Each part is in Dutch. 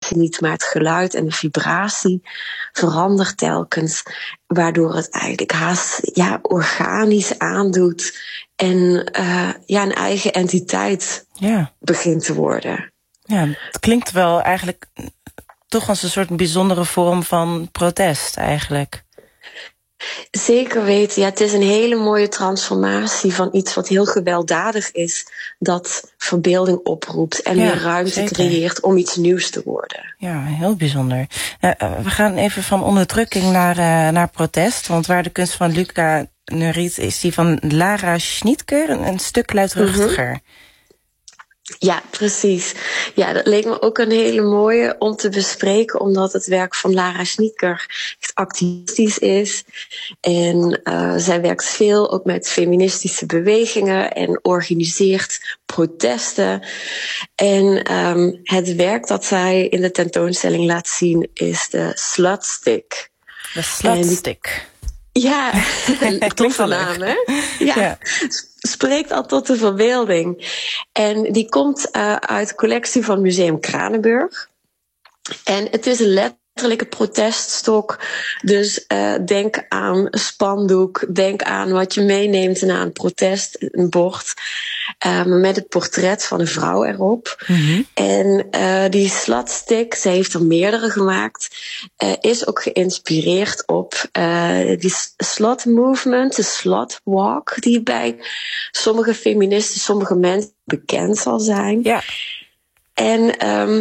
vibratie niet, maar het geluid en de vibratie verandert telkens, waardoor het eigenlijk haast organisch aandoet en een eigen entiteit begint te worden. Ja, het klinkt wel eigenlijk toch als een soort bijzondere vorm van protest eigenlijk. Zeker weten. Ja, het is een hele mooie transformatie van iets wat heel gewelddadig is, dat verbeelding oproept en weer ruimte creëert om iets nieuws te worden. Ja, heel bijzonder. We gaan even van onderdrukking naar protest, want waar de kunst van Luca Neuriet is die van Lara Schnitker een stuk luidruchtiger. Ja, precies. Ja, dat leek me ook een hele mooie om te bespreken, omdat het werk van Lara Schnitker echt activistisch is. En zij werkt veel ook met feministische bewegingen en organiseert protesten. En het werk dat zij in de tentoonstelling laat zien is de Slutstick. De Slutstick. Ja, toffe naam, hè? Ja. Spreekt al tot de verbeelding. En die komt uit de collectie van Museum Kranenburg. En het is een letterlijke proteststok. Dus denk aan spandoek, denk aan wat je meeneemt na een protest, een bord. Met het portret van een vrouw erop. Mm-hmm. En die slutstick, ze heeft er meerdere gemaakt, is ook geïnspireerd op die slut movement, de slut walk, die bij sommige feministen, sommige mensen bekend zal zijn. Ja. En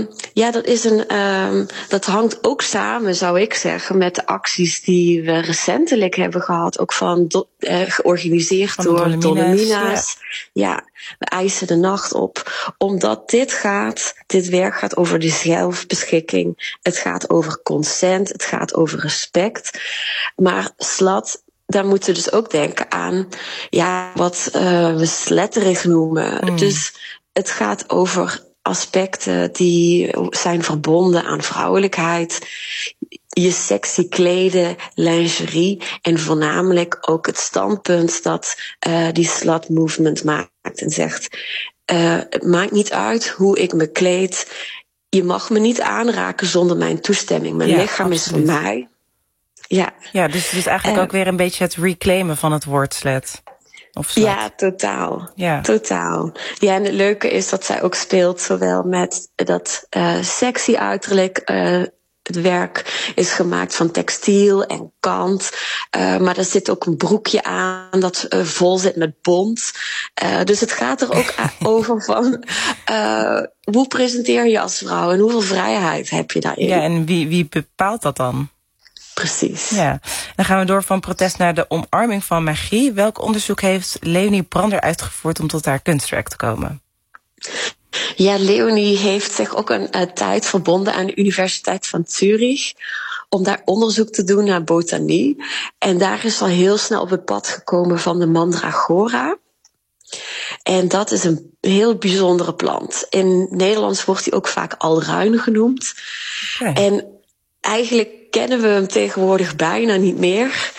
dat hangt ook samen, zou ik zeggen, met de acties die we recentelijk hebben gehad. Ook georganiseerd van door Dolomina's. Ja, we eisen de nacht op. Omdat dit werk gaat over de zelfbeschikking. Het gaat over consent, het gaat over respect. Maar slut, daar moeten we dus ook denken aan wat we sletterig noemen. Dus het gaat over aspecten die zijn verbonden aan vrouwelijkheid, je sexy kleden, lingerie en voornamelijk ook het standpunt dat die slut movement maakt en zegt, het maakt niet uit hoe ik me kleed, je mag me niet aanraken zonder mijn toestemming, mijn lichaam is van mij. Ja, dus het is eigenlijk ook weer een beetje het reclaimen van het woord slet. Ja, totaal. Ja. Totaal. Ja, en het leuke is dat zij ook speelt zowel met dat sexy uiterlijk. Het werk is gemaakt van textiel en kant. Maar er zit ook een broekje aan dat vol zit met bont. Dus het gaat er ook over van hoe presenteer je als vrouw en hoeveel vrijheid heb je daarin? Ja, en wie bepaalt dat dan? Precies. Ja. Dan gaan we door van protest naar de omarming van magie. Welk onderzoek heeft Leonie Brander uitgevoerd om tot haar kunstwerk te komen? Ja, Leonie heeft zich ook een tijd verbonden aan de Universiteit van Zurich om daar onderzoek te doen naar botanie. En daar is al heel snel op het pad gekomen van de mandragora. En dat is een heel bijzondere plant. In Nederlands wordt die ook vaak alruin genoemd. Okay. En eigenlijk kennen we hem tegenwoordig bijna niet meer.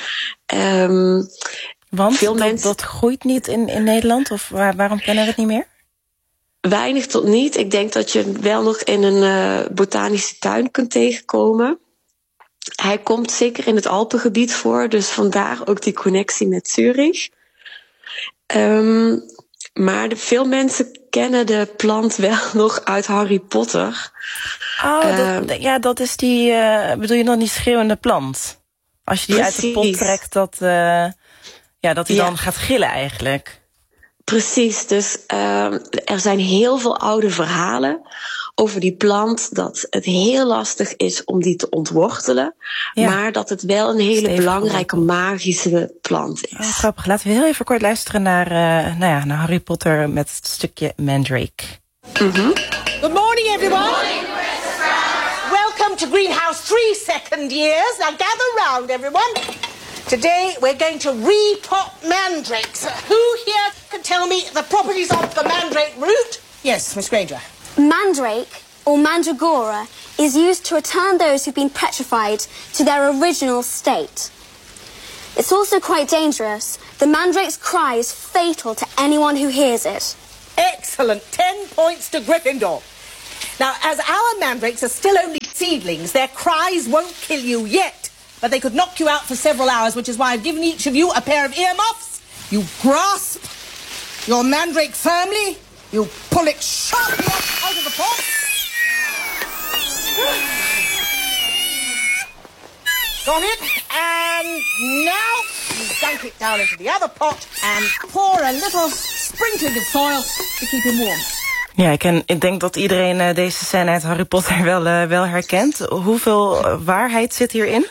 Want veel mensen dat groeit niet in Nederland? Of waarom kennen we het niet meer? Weinig tot niet. Ik denk dat je wel nog in een botanische tuin kunt tegenkomen. Hij komt zeker in het Alpengebied voor, dus vandaar ook die connectie met Zurich. Maar veel mensen kennen de plant wel nog uit Harry Potter. Oh, dat is die, bedoel je dan die schreeuwende plant? Als je die uit de pot trekt, dat hij dan gaat gillen eigenlijk. Precies, dus er zijn heel veel oude verhalen over die plant, dat het heel lastig is om die te ontwortelen, maar dat het wel een hele belangrijke magische plant is. Oh, grappig. Laten we heel even kort luisteren naar Harry Potter met het stukje Mandrake. Mm-hmm. Good morning, everyone. Good morning, welcome to Greenhouse 3 second years. Now gather round, everyone. Today we're going to repot mandrakes. Who here can tell me the properties of the mandrake root? Yes, Miss Granger. Mandrake, or mandragora, is used to return those who've been petrified to their original state. It's also quite dangerous. The mandrake's cry is fatal to anyone who hears it. Excellent. 10 points to Gryffindor. Now, as our mandrakes are still only seedlings. Their cries won't kill you yet, but they could knock you out for several hours, which is why I've given each of you a pair of earmuffs. You grasp your mandrake firmly, you pull it sharply out of the pot. Got it? And now you dunk it down into the other pot and pour a little sprinkling of soil to keep him warm. Ja, ik denk dat iedereen deze scène uit Harry Potter wel herkent. Hoeveel waarheid zit hierin?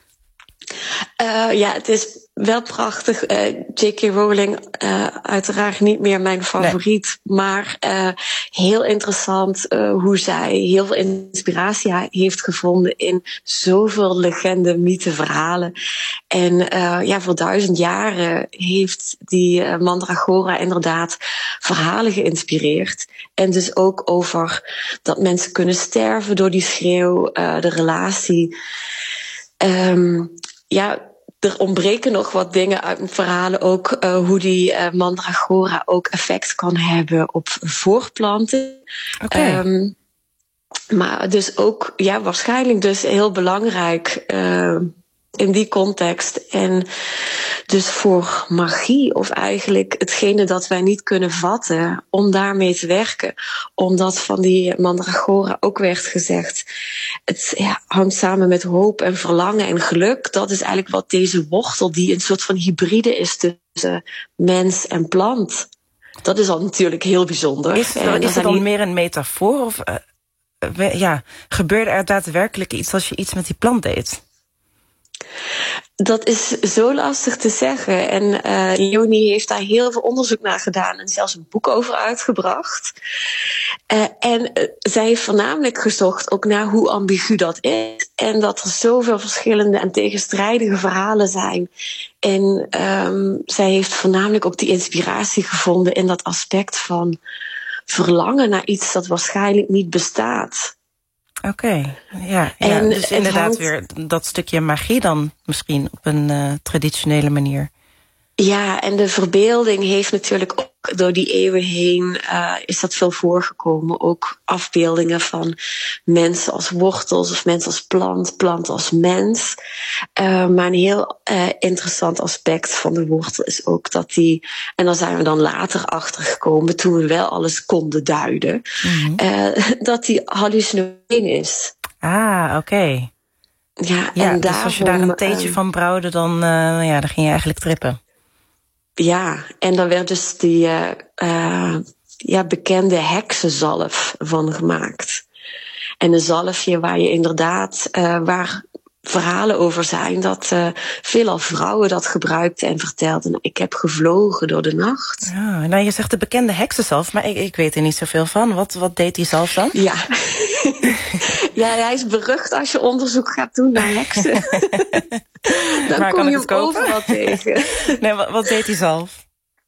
Ja, het is wel prachtig. J.K. Rowling, uiteraard niet meer mijn favoriet. Nee. Maar heel interessant hoe zij heel veel inspiratie heeft gevonden in zoveel legende, mythe, verhalen. En voor 1000 jaren heeft die Mandragora inderdaad verhalen geïnspireerd. En dus ook over dat mensen kunnen sterven door die schreeuw, de relatie. Er ontbreken nog wat dingen uit mijn verhalen. Ook hoe die Mandragora ook effect kan hebben op voortplanten. Okay. Maar dus ook, waarschijnlijk dus heel belangrijk in die context. En dus voor magie, of eigenlijk hetgene dat wij niet kunnen vatten, om daarmee te werken. Omdat van die Mandragora ook werd gezegd, het hangt samen met hoop en verlangen en geluk. Dat is eigenlijk wat deze wortel, die een soort van hybride is tussen mens en plant. Dat is al natuurlijk heel bijzonder. Is het dan meer een metafoor? Of gebeurde er daadwerkelijk iets als je iets met die plant deed? Dat is zo lastig te zeggen. En Leonie heeft daar heel veel onderzoek naar gedaan en zelfs een boek over uitgebracht. En zij heeft voornamelijk gezocht ook naar hoe ambigu dat is. En dat er zoveel verschillende en tegenstrijdige verhalen zijn. En zij heeft voornamelijk ook die inspiratie gevonden in dat aspect van verlangen naar iets dat waarschijnlijk niet bestaat. Oké, ja, dus inderdaad weer dat stukje magie dan misschien op een traditionele manier. Ja, en de verbeelding heeft natuurlijk ook door die eeuwen heen is dat veel voorgekomen. Ook afbeeldingen van mensen als wortels of mensen als plant als mens. Maar een heel interessant aspect van de wortel is ook dat die, en daar zijn we dan later achter gekomen toen we wel alles konden duiden, dat die hallucinogen is. Ah, oké. Ja, en dus daarom, als je daar een theetje van brouwde, dan ging je eigenlijk trippen. Ja, en daar werd dus die bekende heksenzalf van gemaakt. En een zalfje waar je inderdaad, waar verhalen over zijn, dat veelal vrouwen dat gebruikten en vertelden. Ik heb gevlogen door de nacht. Ja, nou, je zegt de bekende heksenzalf, maar ik weet er niet zoveel van. Wat deed die zalf dan? Ja. Ja, hij is berucht als je onderzoek gaat doen naar heksen. Dan maar kom kan je ik het hem kopen? overal tegen. Nee, wat deed die zalf?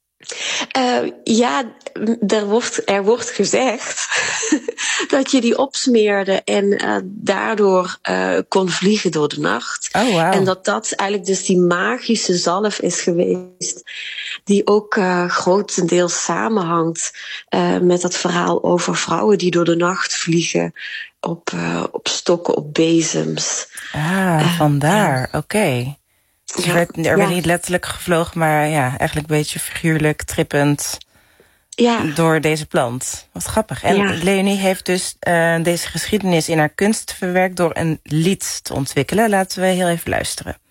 Er wordt gezegd dat je die opsmeerde en daardoor kon vliegen door de nacht. Oh, wow. En dat eigenlijk dus die magische zalf is geweest, die ook grotendeels samenhangt met dat verhaal over vrouwen die door de nacht vliegen op stokken, op bezems. Vandaar, oké. Dus er werd niet letterlijk gevlogen, maar eigenlijk een beetje figuurlijk, trippend door deze plant. Wat grappig. En Leonie heeft dus deze geschiedenis in haar kunst verwerkt door een lied te ontwikkelen. Laten we heel even luisteren.